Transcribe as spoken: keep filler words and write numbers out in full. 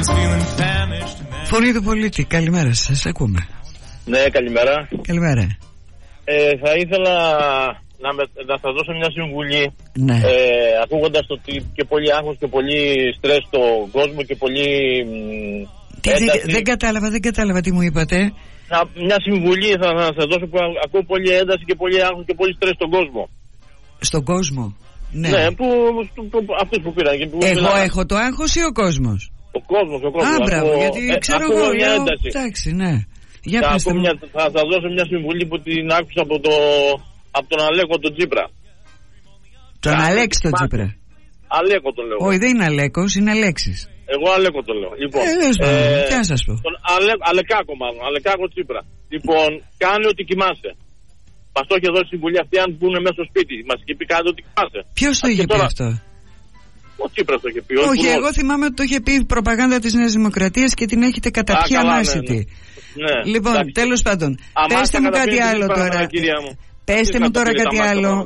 Φωνή του πολίτη, καλημέρα σας, ακούμε. Ναι, καλημέρα. Καλημέρα. Ε, θα ήθελα να, με, να σας δώσω μια συμβουλή. Ναι. Ε, ακούγοντας ότι και πολύ άγχος και πολύ στρες στον κόσμο και πολύ τι, δεν, δεν κατάλαβα, δεν κατάλαβα τι μου είπατε. Να, μια συμβουλή θα, θα σας δώσω που ακούω πολύ ένταση και πολύ άγχος και πολύ στρες στον κόσμο. Στον κόσμο. Ναι, ναι που, που, που, αυτούς που πήραν. Και που εγώ πήραν. έχω το άγχος ή ο κόσμος? Ο κόσμος, ο κόσμος. Α, μπράβο, ακούω, γιατί ε, ξέρω ακούω εγώ, μια λέω, ένταση. εντάξει, ναι. Για θα, πέστε μια, θα σας δώσω μια συμβουλή που την άκουσα από, το, από τον Αλέκο τον Τσίπρα. Τον Αλέξη τον Τσίπρα? Αλέκο τον λέω. Όχι, δεν είναι Αλέκος, είναι Αλέξης. Εγώ Αλέκο τον λέω. Λοιπόν, ε, ε, τι να σας πω. Τον Ale, Αλεκάκο μάλλον, Αλεκάκο Τσίπρα. Λοιπόν, κάνε ότι κοιμάσαι. Μας το είχε δώσει συμβουλή αυτή, αν μπουν μέσα στο σπίτι. Μας είχε πει κάνε ότι κοιμάσαι. Ποιος το είχε πει τώρα... αυτό? Ο Τσίπρας το είχε πει. Όχι, εγώ θυμάμαι ότι το είχε πει η προπαγάνδα της Νέας Δημοκρατίας και την έχετε καταπιεί αμάσιτη. Ναι, ναι. Ναι. Λοιπόν, τέλος πάντων, πέστε μου κάτι άλλο τώρα. Πέστε μου τώρα κάτι άλλο.